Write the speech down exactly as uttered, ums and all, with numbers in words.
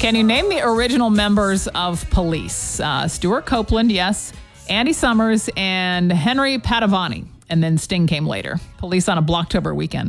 Can you name the original members of Police? Uh, Stuart Copeland, yes. Andy Summers and Henry Padavani. And then Sting came later. Police on a Blocktober weekend.